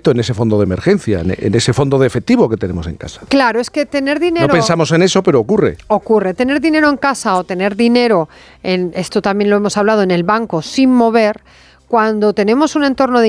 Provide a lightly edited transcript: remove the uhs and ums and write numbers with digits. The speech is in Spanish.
dinerito en ese fondo de emergencia, en ese fondo de efectivo que tenemos en casa. Claro, es que tener dinero... No pensamos en eso, pero ocurre. Ocurre. Tener dinero en casa o tener dinero, esto también lo hemos hablado, en el banco sin mover, cuando tenemos un entorno de